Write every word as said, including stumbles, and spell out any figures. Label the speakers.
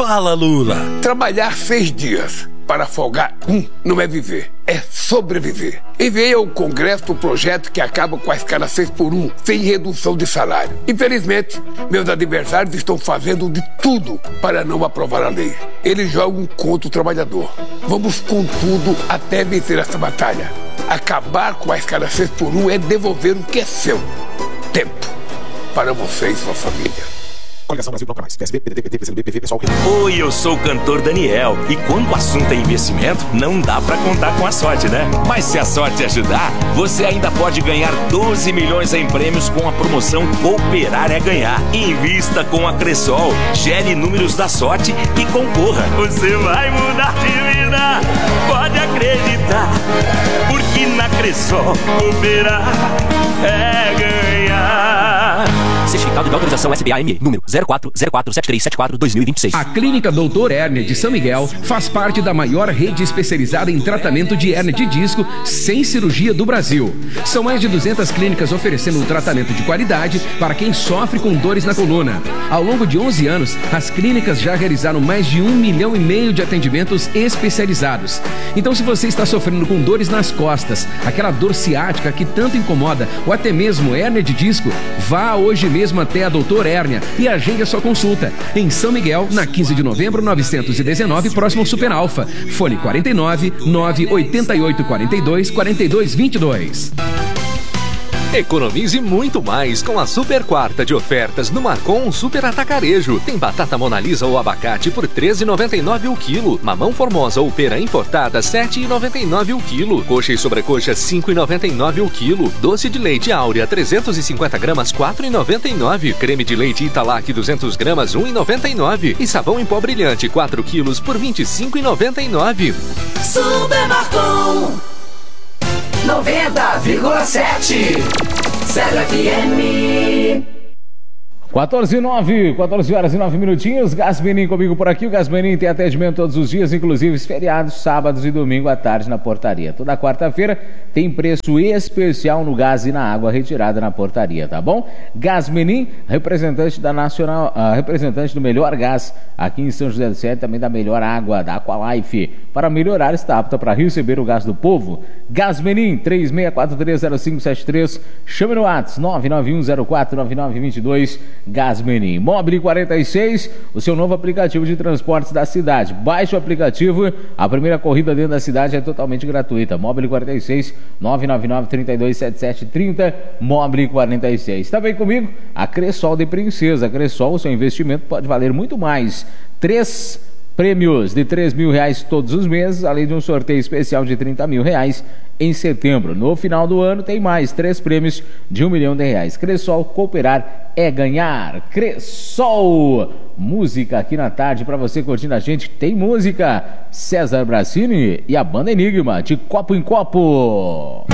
Speaker 1: Fala, Lula.
Speaker 2: Trabalhar seis dias para folgar um não é viver, é sobreviver. Enviei ao Congresso o projeto que acaba com a escala seis por um, sem redução de salário. Infelizmente, meus adversários estão fazendo de tudo para não aprovar a lei. Eles jogam contra o trabalhador. Vamos com tudo até vencer essa batalha. Acabar com a escala seis por um é devolver o que é seu. Tempo para você e sua família.
Speaker 3: Coligação Brasil Bloco Mais, P S B, P D T, P T, P C do B, P V, Pessoal.
Speaker 1: Oi, eu sou o cantor Daniel. E quando o assunto é investimento, não dá pra contar com a sorte, né? Mas se a sorte ajudar, você ainda pode ganhar doze milhões em prêmios com a promoção Cooperar é Ganhar. Invista com a Cressol, gere números da sorte e concorra. Você vai mudar de vida, pode acreditar. Porque na Cressol, cooperar é ganhar. Certificado de autorização S B A M E, número zero quatro zero quatro sete três sete quatro barra dois mil e vinte e seis.
Speaker 4: A Clínica doutor Hérnia de São Miguel faz parte da maior rede especializada em tratamento de hérnia de disco sem cirurgia do Brasil. São mais de duzentas clínicas oferecendo um tratamento de qualidade para quem sofre com dores na coluna. Ao longo de onze anos, as clínicas já realizaram mais de um milhão e meio de atendimentos especializados. Então, se você está sofrendo com dores nas costas, aquela dor ciática que tanto incomoda, ou até mesmo hérnia de disco, vá hoje mesmo até a doutor Hérnia e agende a sua consulta. Em São Miguel, na quinze de novembro, novecentos e dezenove, próximo ao Super Alfa. Fone quarenta e nove, nove oito oito, quarenta e dois, quarenta e dois, vinte e dois.
Speaker 5: Economize muito mais com a Super Quarta de ofertas no Marcon Super Atacarejo. Tem batata Monalisa ou abacate por treze reais e noventa e nove centavos o quilo. Mamão Formosa ou pera importada sete reais e noventa e nove centavos o quilo. Coxa e sobrecoxa cinco reais e noventa e nove centavos o quilo. Doce de leite Áurea trezentos e cinquenta gramas quatro reais e noventa e nove centavos. Creme de leite Italac duzentas gramas um real e noventa e nove centavos. E sabão em pó brilhante quatro quilos por vinte e cinco reais e noventa e nove centavos.
Speaker 6: Super Marcon noventa vírgula sete Zero F M.
Speaker 7: quatorze e nove, quatorze horas e nove minutinhos. Gasmenin comigo por aqui. O Gasmenin tem atendimento todos os dias, inclusive feriados, sábados e domingo à tarde na portaria. Toda quarta-feira tem preço especial no gás e na água retirada na portaria, tá bom? Gasmenin, representante da Nacional, uh, representante do melhor gás aqui em São José do Céu, também da melhor água, da Aqualife. Para melhorar, está apta para receber o gás do povo. Gasmenin, três seis quatro três zero cinco sete três. Chame no WhatsApp nove nove um zero quatro nove nove dois dois. Gasmenin. Mobile quarenta e seis, o seu novo aplicativo de transportes da cidade. Baixe o aplicativo, a primeira corrida dentro da cidade é totalmente gratuita. Mobile quarenta e seis, nove nove nove três dois sete sete três zero. Mobile quarenta e seis. Está bem comigo? A Cressol de Princesa. A Cressol, o seu investimento pode valer muito mais. Três prêmios de três mil reais todos os meses, além de um sorteio especial de trinta mil reais em setembro. No final do ano tem mais três prêmios de um milhão de reais. Cressol, cooperar é ganhar. Cressol, música aqui na tarde para você curtindo a gente. Tem música, César Bracini e a banda Enigma, de Copo em Copo.